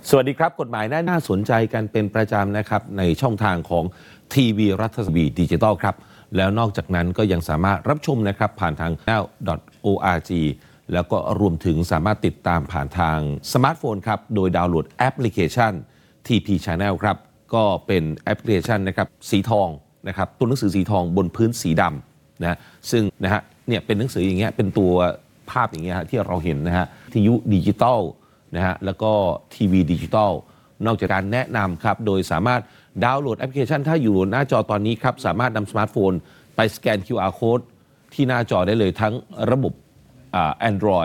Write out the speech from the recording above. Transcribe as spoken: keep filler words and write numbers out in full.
สวัสดีครับกฎหมายน่าสนใจกันเป็นประจำนะครับในช่องทางของทีวีรัฐสบีดิจิทัลครับแล้วนอกจากนั้นก็ยังสามารถรับชมนะครับผ่านทาง แนล ดอท โอ อาร์ จี แล้วก็รวมถึงสามารถติดตามผ่านทางสมาร์ทโฟนครับโดยดาวน์โหลดแอปพลิเคชัน ที พี Channel ครับก็เป็นแอปพลิเคชันนะครับสีทองนะครับตัวหนังสือสีทองบนพื้นสีดำนะซึ่งนะฮะเนี่ยเป็นหนังสืออย่างเงี้ยเป็นตัวภาพอย่างเงี้ยที่เราเห็นนะฮะวิทยุดิจิตอลนะฮะแล้วก็ทีวีดิจิตอลนอกจากการแนะนำครับโดยสามารถดาวน์โหลดแอปพลิเคชันถ้าอยู่หน้าจอตอนนี้ครับสามารถนำสมาร์ทโฟนไปสแกน คิว อาร์ Code ที่หน้าจอได้เลยทั้งระบบอ่า Android